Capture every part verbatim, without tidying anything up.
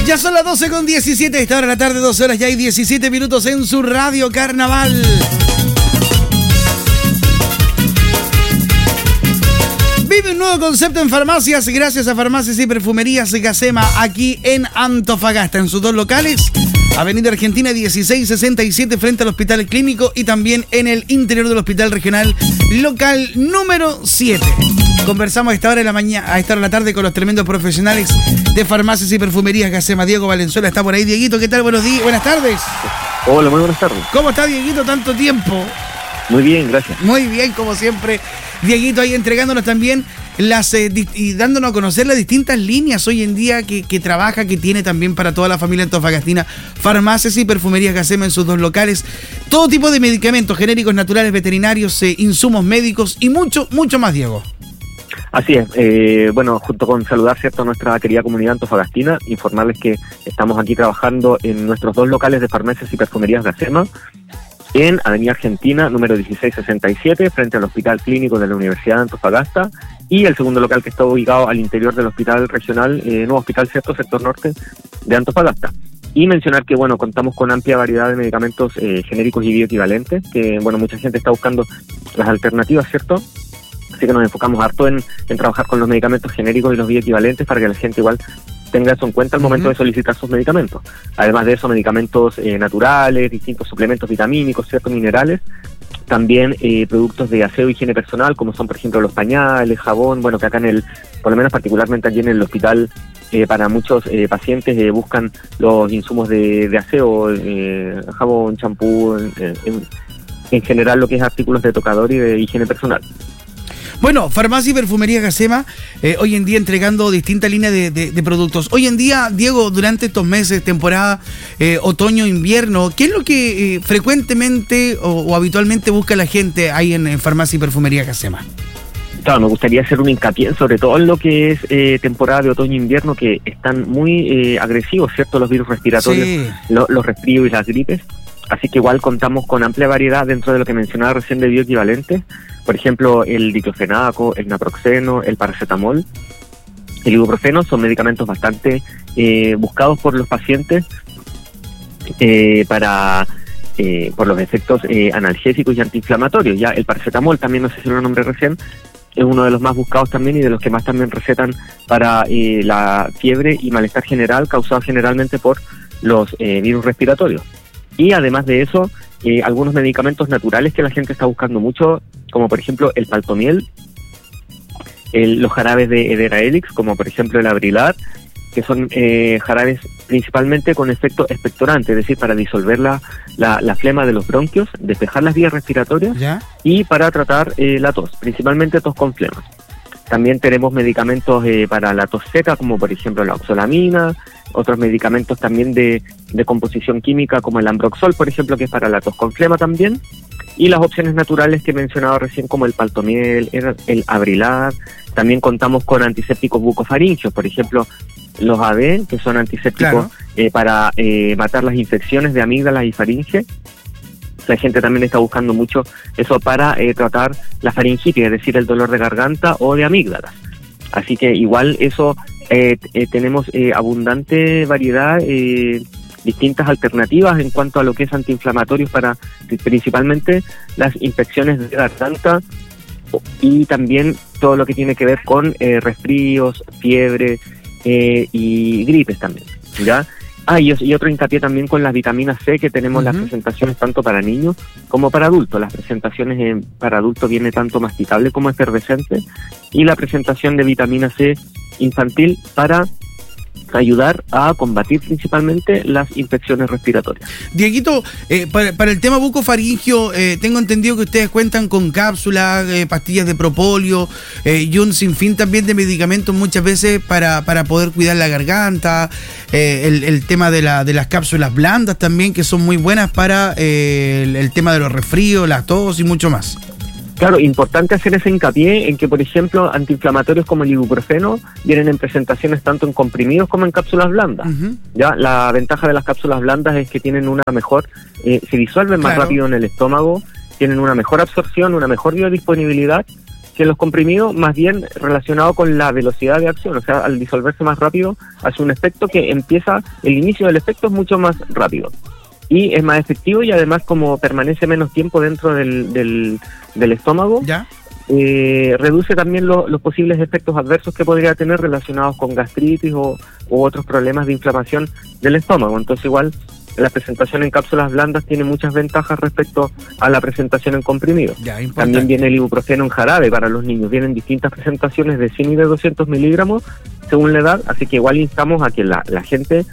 Ya son las doce con diecisiete, a esta hora de la tarde, doce horas, ya hay diecisiete minutos en su Radio Carnaval. Vive un nuevo concepto en farmacias gracias a Farmacias y Perfumerías Gacema aquí en Antofagasta, en sus dos locales, Avenida Argentina dieciséis sesenta y siete frente al Hospital Clínico y también en el interior del Hospital Regional, local número siete. Conversamos a esta hora de la mañana, a esta hora de la tarde con los tremendos profesionales de Farmacias y Perfumerías Gacema. Diego Valenzuela está por ahí. Dieguito, ¿qué tal? Buenos días, buenas tardes. Hola, muy buenas tardes. ¿Cómo está, Dieguito, tanto tiempo? Muy bien, gracias. Muy bien, como siempre. Dieguito ahí entregándonos también las eh, y dándonos a conocer las distintas líneas hoy en día que, que trabaja, que tiene también para toda la familia antofagastina Farmacias y Perfumerías Gacema en sus dos locales. Todo tipo de medicamentos genéricos, naturales, veterinarios, eh, insumos médicos y mucho, mucho más, Diego. Así es, eh, bueno, junto con saludar, ¿cierto?, a nuestra querida comunidad antofagastina, informarles que estamos aquí trabajando en nuestros dos locales de Farmacias y Perfumerías Gacema, en Avenida Argentina, número dieciséis sesenta y siete, frente al Hospital Clínico de la Universidad de Antofagasta, y el segundo local que está ubicado al interior del Hospital Regional, eh, Nuevo Hospital, ¿cierto?, sector norte de Antofagasta. Y mencionar que, bueno, contamos con amplia variedad de medicamentos eh, genéricos y bioequivalentes, que, bueno, mucha gente está buscando las alternativas, ¿cierto?, así que nos enfocamos harto en, en trabajar con los medicamentos genéricos y los bioequivalentes para que la gente igual tenga eso en cuenta al momento uh-huh. de solicitar sus medicamentos. Además de eso, medicamentos eh, naturales, distintos suplementos vitamínicos, ciertos minerales, también eh, productos de aseo y higiene personal, como son, por ejemplo, los pañales, jabón, bueno, que acá en el, por lo menos particularmente allí en el hospital, eh, para muchos eh, pacientes eh, buscan los insumos de, de aseo, eh, jabón, champú, eh, en, en general lo que es artículos de tocador y de higiene personal. Bueno, Farmacia y Perfumería Gacema, eh, hoy en día entregando distintas líneas de, de, de productos. Hoy en día, Diego, durante estos meses, temporada eh, otoño-invierno, ¿qué es lo que eh, frecuentemente o, o habitualmente busca la gente ahí en, en Farmacia y Perfumería Gacema? Claro, me gustaría hacer un hincapié sobre todo en lo que es eh, temporada de otoño-invierno, que están muy eh, agresivos, ¿cierto?, los virus respiratorios, sí. lo, los resfríos y las gripes. Así que igual contamos con amplia variedad dentro de lo que mencionaba recién de bioequivalentes. Por ejemplo, el diclofenaco, el naproxeno, el paracetamol, el ibuprofeno son medicamentos bastante eh, buscados por los pacientes eh, para eh, por los efectos eh, analgésicos y antiinflamatorios. Ya el paracetamol, también no sé si lo nombré recién, es uno de los más buscados también y de los que más también recetan para eh, la fiebre y malestar general causado generalmente por los eh, virus respiratorios. Y además de eso, eh, algunos medicamentos naturales que la gente está buscando mucho, como por ejemplo el paltomiel, el, los jarabes de Edera Helix, como por ejemplo el Abrilar, que son eh, jarabes principalmente con efecto expectorante, es decir, para disolver la, la, la flema de los bronquios, despejar las vías respiratorias ¿Ya? y para tratar eh, la tos, principalmente tos con flemas. También tenemos medicamentos eh, para la tos seca, como por ejemplo la oxolamina, otros medicamentos también de, de composición química, como el ambroxol, por ejemplo, que es para la tos con flema también, y las opciones naturales que he mencionado recién, como el paltomiel, el, el Abrilar. También contamos con antisépticos bucofaringios, por ejemplo, los A D, que son antisépticos claro. eh, para eh, matar las infecciones de amígdalas y faringe. La gente también está buscando mucho eso para eh, tratar la faringitis, es decir, el dolor de garganta o de amígdalas. Así que igual eso eh, eh, tenemos eh, abundante variedad, eh, distintas alternativas en cuanto a lo que es antiinflamatorios para principalmente las infecciones de garganta y también todo lo que tiene que ver con eh, resfríos, fiebre eh, y gripes también, ¿ya? Ah, y, y otro hincapié también con las vitaminas C, que tenemos uh-huh. las presentaciones tanto para niños como para adultos. Las presentaciones eh, para adultos viene tanto masticable como efervescente, y la presentación de vitamina C infantil para ayudar a combatir principalmente las infecciones respiratorias. Dieguito, eh, para, para el tema bucofaringio, eh, tengo entendido que ustedes cuentan con cápsulas, eh, pastillas de propóleo eh, y un sinfín también de medicamentos muchas veces para, para poder cuidar la garganta, eh, el, el tema de, la, de las cápsulas blandas también, que son muy buenas para eh, el, el tema de los resfríos, la tos y mucho más. Claro, importante hacer ese hincapié en que, por ejemplo, antiinflamatorios como el ibuprofeno vienen en presentaciones tanto en comprimidos como en cápsulas blandas. Uh-huh. Ya la ventaja de las cápsulas blandas es que tienen una mejor, eh, se disuelven más claro. rápido en el estómago, tienen una mejor absorción, una mejor biodisponibilidad, que los comprimidos, más bien relacionado con la velocidad de acción, o sea, al disolverse más rápido, hace un efecto que empieza, el inicio del efecto es mucho más rápido. Y es más efectivo y además como permanece menos tiempo dentro del, del, del estómago, ¿ya? Eh, reduce también lo, los posibles efectos adversos que podría tener relacionados con gastritis o u otros problemas de inflamación del estómago. Entonces igual la presentación en cápsulas blandas tiene muchas ventajas respecto a la presentación en comprimido. Ya, también viene el ibuprofeno en jarabe para los niños. Vienen distintas presentaciones de cien y de doscientos miligramos según la edad, así que igual instamos a que la, la gente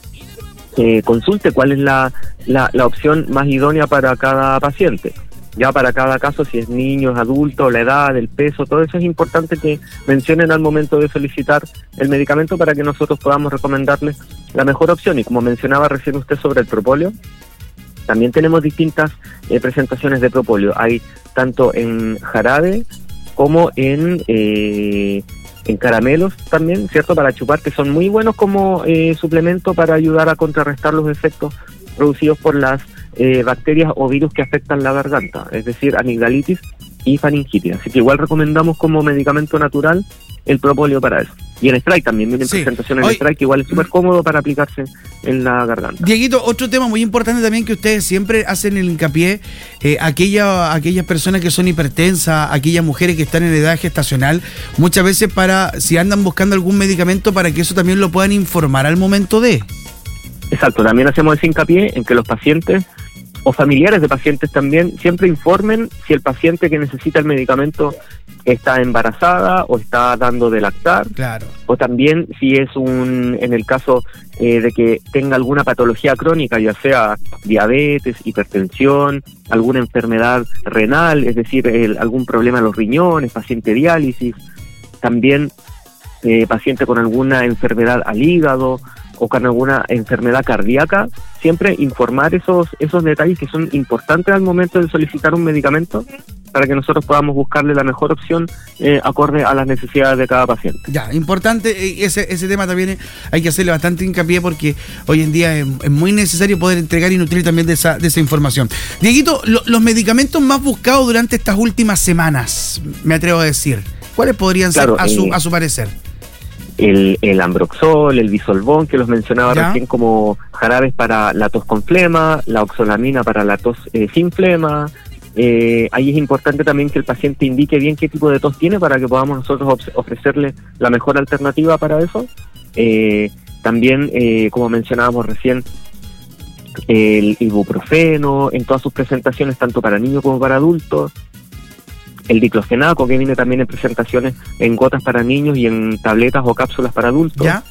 eh, consulte cuál es la, la, la opción más idónea para cada paciente. Ya para cada caso, si es niño, es adulto, la edad, el peso, todo eso es importante que mencionen al momento de solicitar el medicamento para que nosotros podamos recomendarles la mejor opción. Y como mencionaba recién usted sobre el propóleo, también tenemos distintas eh, presentaciones de propóleo. Hay tanto en jarabe como en eh, en caramelos también, ¿cierto? Para chupar, que son muy buenos como eh, suplemento para ayudar a contrarrestar los efectos producidos por las Eh, bacterias o virus que afectan la garganta, es decir, amigdalitis y faringitis. Así que igual recomendamos como medicamento natural el propóleo para eso. Y en spray también, viene sí. presentación en Hoy, spray, que igual es súper cómodo para aplicarse en la garganta. Dieguito, otro tema muy importante también que ustedes siempre hacen el hincapié, eh, aquella, aquellas personas que son hipertensas, aquellas mujeres que están en edad gestacional, muchas veces para, si andan buscando algún medicamento, para que eso también lo puedan informar al momento de... Exacto, también hacemos ese hincapié en que los pacientes o familiares de pacientes también siempre informen si el paciente que necesita el medicamento está embarazada o está dando de lactar, claro. O también si es un, en el caso eh, de que tenga alguna patología crónica, ya sea diabetes, hipertensión, alguna enfermedad renal, es decir, el, algún problema en los riñones, paciente diálisis, también eh, paciente con alguna enfermedad al hígado o con alguna enfermedad cardíaca, siempre informar esos esos detalles que son importantes al momento de solicitar un medicamento para que nosotros podamos buscarle la mejor opción eh, acorde a las necesidades de cada paciente. Ya, importante, ese ese tema también hay que hacerle bastante hincapié porque hoy en día es, es muy necesario poder entregar y nutrir también de esa de esa información. Dieguito, lo, los medicamentos más buscados durante estas últimas semanas, me atrevo a decir, ¿cuáles podrían claro, ser a su, eh, a su parecer? El, el Ambroxol, el Bisolbón, que los mencionaba ¿Ya? recién como jarabes para la tos con flema, la oxolamina para la tos eh, sin flema. Eh, ahí es importante también que el paciente indique bien qué tipo de tos tiene para que podamos nosotros ofrecerle la mejor alternativa para eso. Eh, también, eh, como mencionábamos recién, el ibuprofeno en todas sus presentaciones, tanto para niños como para adultos. El diclofenaco, que viene también en presentaciones en gotas para niños y en tabletas o cápsulas para adultos. ¿Ya?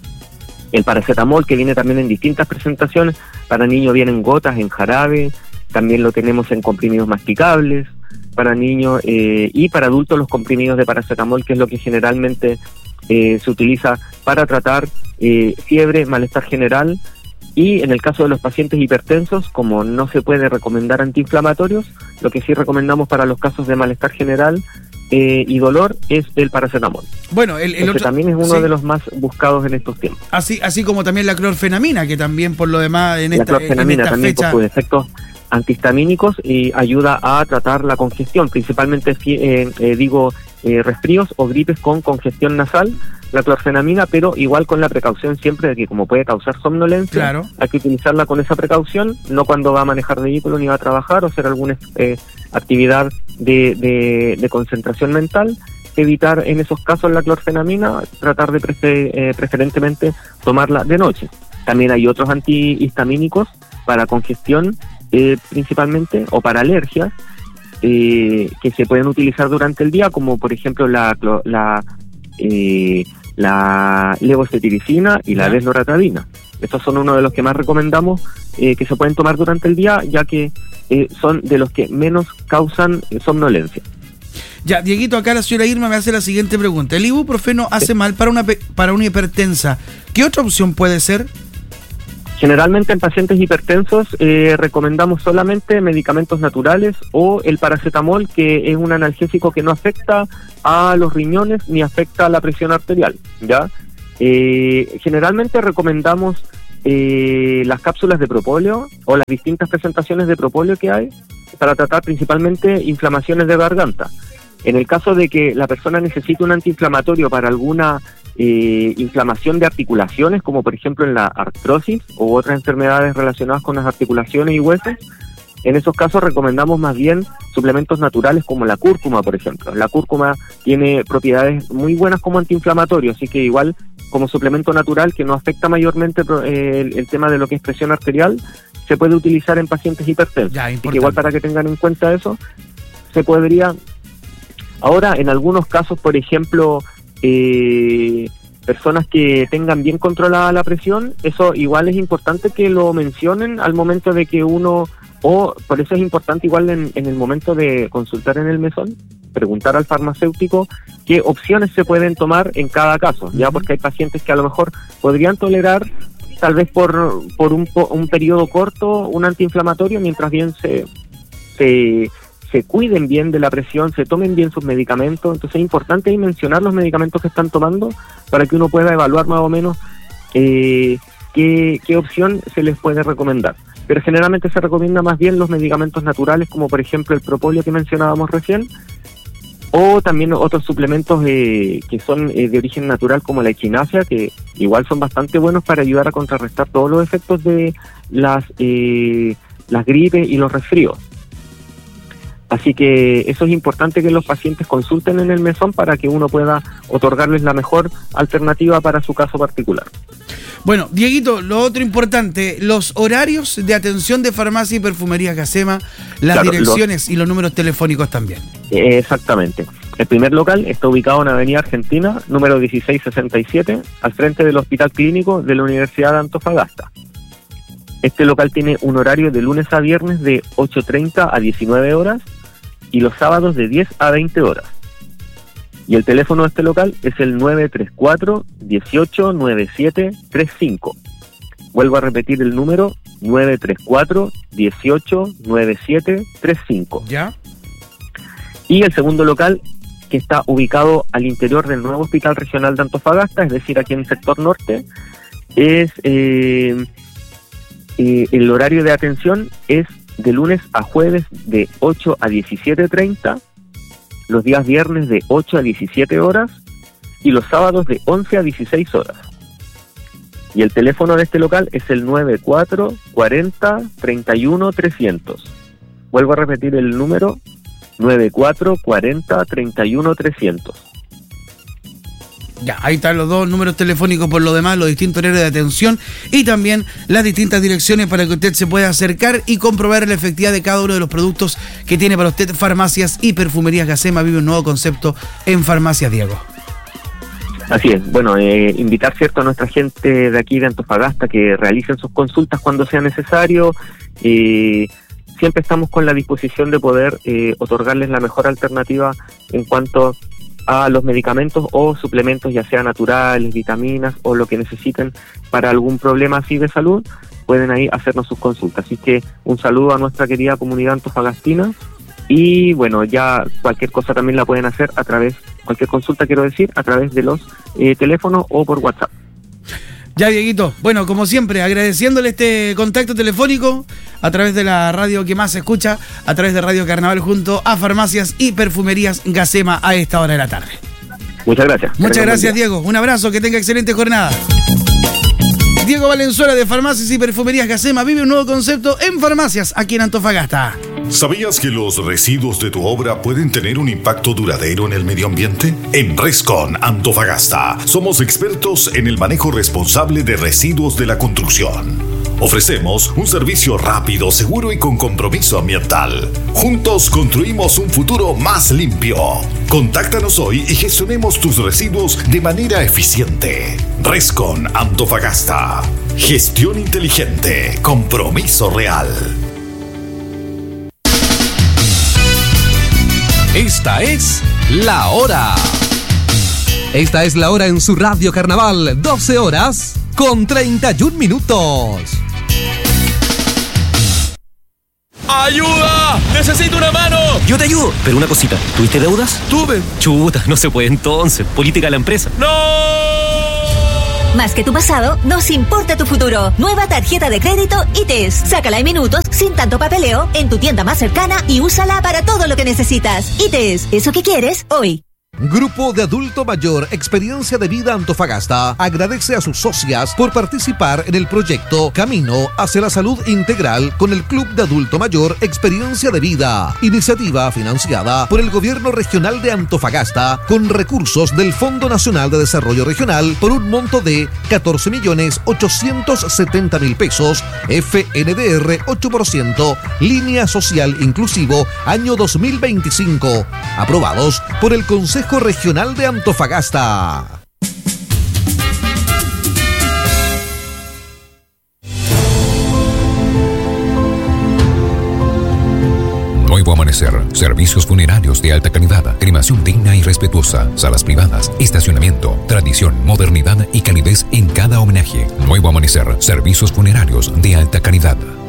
El paracetamol, que viene también en distintas presentaciones. Para niños viene en gotas, en jarabe. También lo tenemos en comprimidos masticables para niños. Eh, y para adultos los comprimidos de paracetamol, que es lo que generalmente eh, se utiliza para tratar eh, fiebre, malestar general. Y en el caso de los pacientes hipertensos, como no se puede recomendar antiinflamatorios, lo que sí recomendamos para los casos de malestar general eh, y dolor es el paracetamol. Bueno, el, el otro también es uno sí. de los más buscados en estos tiempos. Así así como también la clorfenamina, que también por lo demás en la esta, clorfenamina en esta también fecha... por sus efectos antihistamínicos y ayuda a tratar la congestión, principalmente eh, eh, digo eh, resfríos o gripes con congestión nasal, la clorfenamina, pero igual con la precaución siempre de que como puede causar somnolencia, claro. hay que utilizarla con esa precaución, no cuando va a manejar vehículo ni va a trabajar o hacer alguna eh, actividad de, de, de concentración mental. Evitar en esos casos la clorfenamina, tratar de prefer, eh, preferentemente tomarla de noche. También hay otros antihistamínicos para congestión eh, principalmente o para alergias eh, que se pueden utilizar durante el día, como por ejemplo la la eh, la levocetiricina y la desloratadina. Estos son uno de los que más recomendamos eh, que se pueden tomar durante el día, ya que eh, son de los que menos causan eh, somnolencia. Ya, Dieguito, acá la señora Irma me hace la siguiente pregunta. El ibuprofeno hace sí. mal para una para una hipertensa. ¿Qué otra opción puede ser? Generalmente en pacientes hipertensos eh, recomendamos solamente medicamentos naturales o el paracetamol, que es un analgésico que no afecta a los riñones ni afecta a la presión arterial, ¿ya? Eh, generalmente recomendamos eh, las cápsulas de propóleo o las distintas presentaciones de propóleo que hay para tratar principalmente inflamaciones de garganta. En el caso de que la persona necesite un antiinflamatorio para alguna eh, inflamación de articulaciones, como por ejemplo en la artrosis u otras enfermedades relacionadas con las articulaciones y huesos, en esos casos recomendamos más bien suplementos naturales como la cúrcuma, por ejemplo. La cúrcuma tiene propiedades muy buenas como antiinflamatorio, así que igual como suplemento natural que no afecta mayormente eh, el, el tema de lo que es presión arterial, se puede utilizar en pacientes hipertensos. Ya, así que igual para que tengan en cuenta eso, se podría... Ahora, en algunos casos, por ejemplo, eh, personas que tengan bien controlada la presión, eso igual es importante que lo mencionen al momento de que uno, o por eso es importante igual en, en el momento de consultar en el mesón, preguntar al farmacéutico qué opciones se pueden tomar en cada caso, ya porque hay pacientes que a lo mejor podrían tolerar, tal vez por, por un, un periodo corto, un antiinflamatorio, mientras bien se... se se cuiden bien de la presión, se tomen bien sus medicamentos. Entonces es importante ahí mencionar los medicamentos que están tomando para que uno pueda evaluar más o menos eh, qué, qué opción se les puede recomendar. Pero generalmente se recomienda más bien los medicamentos naturales, como por ejemplo el propóleo que mencionábamos recién, o también otros suplementos eh, que son eh, de origen natural, como la echinacea, que igual son bastante buenos para ayudar a contrarrestar todos los efectos de las, eh, las gripes y los resfríos. Así que eso es importante que los pacientes consulten en el mesón para que uno pueda otorgarles la mejor alternativa para su caso particular. Bueno, Dieguito, lo otro importante, los horarios de atención de Farmacia y Perfumerías Gacema, las claro, direcciones lo... y los números telefónicos también. Exactamente. El primer local está ubicado en Avenida Argentina, número dieciséis sesenta y siete, al frente del Hospital Clínico de la Universidad de Antofagasta. Este local tiene un horario de lunes a viernes de ocho treinta a diecinueve horas y los sábados de diez a veinte horas. Y el teléfono de este local es el nueve tres cuatro, dieciocho, noventa y siete, treinta y cinco. Vuelvo a repetir el número, nueve tres cuatro, dieciocho, noventa y siete, treinta y cinco. ¿Ya? Y el segundo local, que está ubicado al interior del nuevo Hospital Regional de Antofagasta, es decir, aquí en el sector norte, es... Eh, Eh, el horario de atención es de lunes a jueves de ocho a diecisiete treinta, los días viernes de ocho a diecisiete horas y los sábados de once a dieciséis horas. Y el teléfono de este local es el nueve cuatro, cuarenta, treinta y uno, trescientos. Vuelvo a repetir el número, nueve cuatro, cuarenta, treinta y uno, trescientos. Ya, ahí están los dos números telefónicos por lo demás, los distintos horarios de atención y también las distintas direcciones para que usted se pueda acercar y comprobar la efectividad de cada uno de los productos que tiene para usted Farmacias y Perfumerías Gacema. Vive un nuevo concepto en Farmacias, Diego. Así es, bueno, eh, invitar cierto a nuestra gente de aquí de Antofagasta que realicen sus consultas cuando sea necesario. Eh, siempre estamos con la disposición de poder eh, otorgarles la mejor alternativa en cuanto a los medicamentos o suplementos, ya sea naturales, vitaminas o lo que necesiten para algún problema así de salud, pueden ahí hacernos sus consultas. Así que un saludo a nuestra querida comunidad antofagastina y bueno, ya cualquier cosa también la pueden hacer a través, cualquier consulta quiero decir, a través de los eh, teléfonos o por WhatsApp. Ya, Dieguito, bueno, como siempre, agradeciéndole este contacto telefónico a través de la radio que más se escucha, a través de Radio Carnaval, junto a Farmacias y Perfumerías Gacema a esta hora de la tarde. Muchas gracias. Muchas gracias, Diego. Un abrazo, que tenga excelente jornada. Diego Valenzuela de Farmacias y Perfumerías Gacema vive un nuevo concepto en farmacias aquí en Antofagasta. ¿Sabías que los residuos de tu obra pueden tener un impacto duradero en el medio ambiente? En Rescon Antofagasta somos expertos en el manejo responsable de residuos de la construcción. Ofrecemos un servicio rápido, seguro y con compromiso ambiental. Juntos construimos un futuro más limpio. Contáctanos hoy y gestionemos tus residuos de manera eficiente. Rescon Antofagasta. Gestión inteligente. Compromiso real. Esta es La Hora. Esta es La Hora en su Radio Carnaval. doce horas con treinta y un minutos. ¡Ayuda! ¡Necesito una mano! Yo te ayudo, pero una cosita. ¿Tuviste deudas? Tuve. Chuta, no se puede entonces. Política de la empresa. ¡No! Más que tu pasado, nos importa tu futuro. Nueva tarjeta de crédito I T E S. Sácala en minutos, sin tanto papeleo, en tu tienda más cercana y úsala para todo lo que necesitas. I T E S, eso que quieres hoy. Grupo de Adulto Mayor Experiencia de Vida Antofagasta agradece a sus socias por participar en el proyecto Camino hacia la Salud Integral con el Club de Adulto Mayor Experiencia de Vida, iniciativa financiada por el Gobierno Regional de Antofagasta con recursos del Fondo Nacional de Desarrollo Regional por un monto de catorce millones ochocientos setenta mil pesos, F N D R ocho por ciento, Línea Social Inclusivo, año dos mil veinticinco, aprobados por el Consejo Regional de Antofagasta. Nuevo Amanecer, servicios funerarios de alta calidad, cremación digna y respetuosa, salas privadas, estacionamiento, tradición, modernidad y calidez en cada homenaje. Nuevo Amanecer, servicios funerarios de alta calidad.